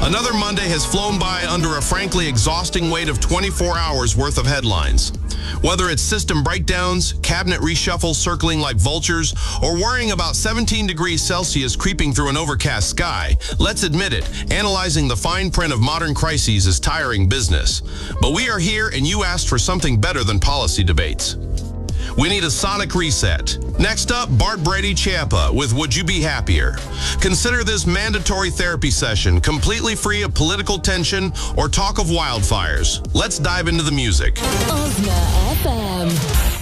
Another Monday has flown by under a frankly exhausting weight of 24 hours worth of headlines. Whether it's system breakdowns, cabinet reshuffles circling like vultures, or worrying about 17 degrees Celsius creeping through an overcast sky, let's admit it, analyzing the fine print of modern crises is tiring business. But we are here and you asked for something better than policy debates. We need a sonic reset. Next up, Bart Brady Ciampa with Would You Be Happier? Consider this mandatory therapy session completely free of political tension or talk of wildfires. Let's dive into the music. Ozna FM.